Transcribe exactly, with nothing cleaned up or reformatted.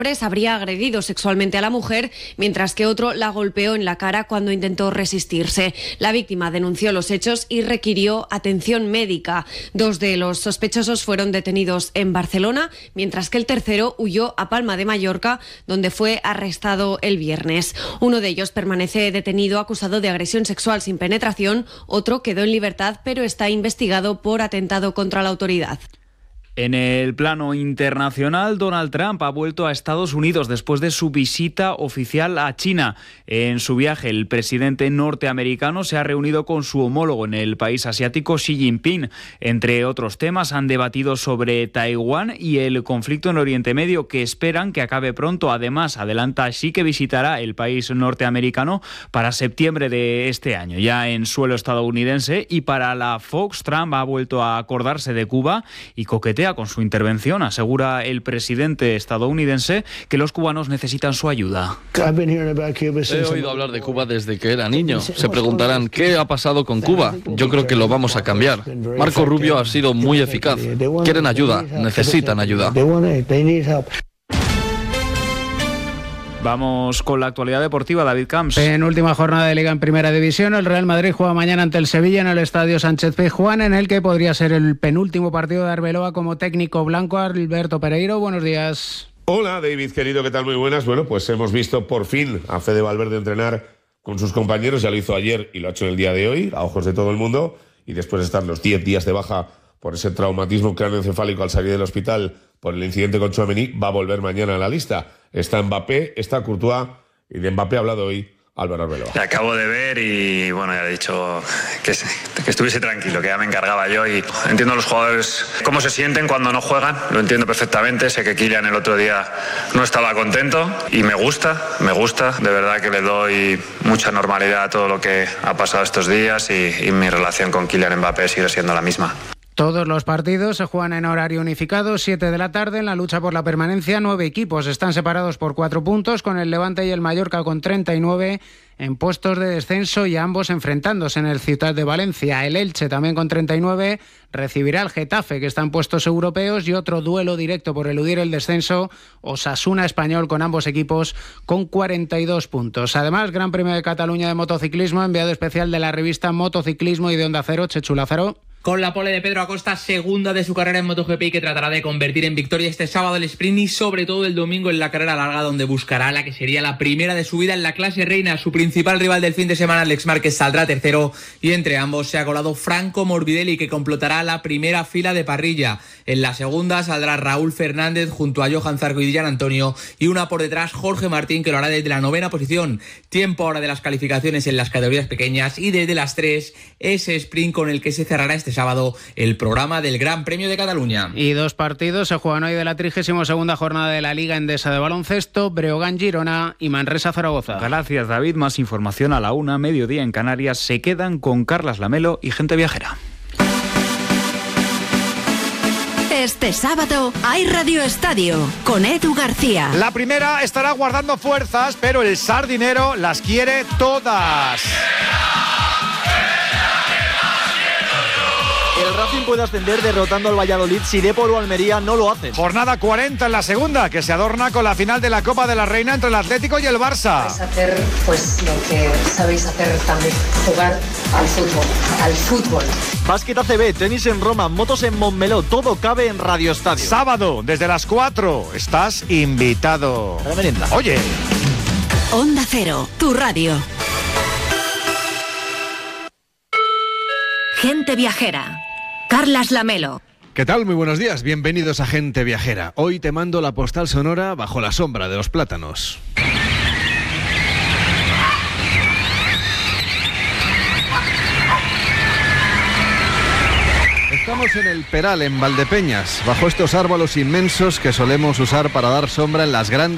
habría agredido sexualmente a la mujer, mientras que otro la golpeó en la cara cuando intentó resistirse. La víctima denunció los hechos y requirió atención médica. Dos de los sospechosos fueron detenidos en Barcelona, mientras que el tercero huyó a Palma de Mallorca, donde fue arrestado el viernes. Uno de ellos permanece detenido acusado de agresión sexual sin penetración, otro quedó en libertad pero está investigado por atentado contra la autoridad. En el plano internacional, Donald Trump ha vuelto a Estados Unidos después de su visita oficial a China. En su viaje, el presidente norteamericano se ha reunido con su homólogo en el país asiático, Xi Jinping. Entre otros temas, han debatido sobre Taiwán y el conflicto en Oriente Medio, que esperan que acabe pronto. Además, adelanta Xi que visitará el país norteamericano para septiembre de este año, ya en suelo estadounidense. Y para la Fox, Trump ha vuelto a acordarse de Cuba y coquetea con su intervención. Asegura el presidente estadounidense que los cubanos necesitan su ayuda. He oído hablar de Cuba desde que era niño. Se preguntarán, ¿qué ha pasado con Cuba? Yo creo que lo vamos a cambiar. Marco Rubio ha sido muy eficaz. Quieren ayuda, necesitan ayuda. Vamos con la actualidad deportiva, David Camps. En última jornada de Liga en Primera División, el Real Madrid juega mañana ante el Sevilla en el Estadio Sánchez Pizjuán, en el que podría ser el penúltimo partido de Arbeloa como técnico blanco. Alberto Pereiro, buenos días. Hola, David, querido, ¿qué tal? Muy buenas. Bueno, pues hemos visto por fin a Fede Valverde entrenar con sus compañeros. Ya lo hizo ayer y lo ha hecho en el día de hoy, a ojos de todo el mundo. Y después de estar los diez días de baja por ese traumatismo craneoencefálico al salir del hospital por el incidente con Tchouaméni, va a volver mañana a la lista. Está Mbappé, está Courtois, y de Mbappé ha hablado hoy Álvaro Arbeloa. Le acabo de ver y bueno, ya he dicho que, que estuviese tranquilo, que ya me encargaba yo, y entiendo a los jugadores cómo se sienten cuando no juegan, lo entiendo perfectamente. Sé que Kylian el otro día no estaba contento y me gusta, me gusta, de verdad que le doy mucha normalidad a todo lo que ha pasado estos días y, y mi relación con Kylian Mbappé sigue siendo la misma. Todos los partidos se juegan en horario unificado, siete de la tarde. En la lucha por la permanencia, nueve equipos están separados por cuatro puntos, con el Levante y el Mallorca con treinta y nueve en puestos de descenso y ambos enfrentándose en el Ciutat de Valencia. El Elche, también con treinta y nueve, recibirá al Getafe, que está en puestos europeos, y otro duelo directo por eludir el descenso, Osasuna Español, con ambos equipos con cuarenta y dos puntos. Además, Gran Premio de Cataluña de motociclismo, enviado especial de la revista Motociclismo y de Onda Cero, Chechu Lázaro. Con la pole de Pedro Acosta, segunda de su carrera en MotoGP, que tratará de convertir en victoria este sábado el sprint y sobre todo el domingo en la carrera larga, donde buscará la que sería la primera de su vida en la clase reina. Su principal rival del fin de semana, Alex Márquez, saldrá tercero, y entre ambos se ha colado Franco Morbidelli, que completará la primera fila de parrilla. En la segunda saldrá Raúl Fernández junto a Johan Zarco y Dillan Antonio, y una por detrás, Jorge Martín, que lo hará desde la novena posición. Tiempo ahora de las calificaciones en las categorías pequeñas, y desde las tres ese sprint con el que se cerrará este sábado el programa del Gran Premio de Cataluña. Y dos partidos se juegan hoy de la trigésima segunda jornada de la Liga Endesa de Baloncesto: Breogán Girona y Manresa Zaragoza. Gracias, David. Más información a la una, mediodía en Canarias. Se quedan con Carlas Lamelo y Gente Viajera. Este sábado hay Radio Estadio con Edu García. La primera estará guardando fuerzas, pero el Sardinero las quiere todas. El Racing puede ascender derrotando al Valladolid si Depor o Almería no lo hacen. Jornada cuarenta en la segunda, que se adorna con la final de la Copa de la Reina entre el Atlético y el Barça. Vais a hacer pues lo que sabéis hacer también, jugar al fútbol, al fútbol. Básquet A C B, tenis en Roma, motos en Montmeló, todo cabe en Radio Estadio. Sábado, desde las cuatro, estás invitado. A la merienda. Oye. Onda Cero, tu radio. Gente Viajera. Carlas Lamelo. ¿Qué tal? Muy buenos días. Bienvenidos a Gente Viajera. Hoy te mando la postal sonora bajo la sombra de los plátanos. Estamos en el Peral, en Valdepeñas, bajo estos árboles inmensos que solemos usar para dar sombra en las grandes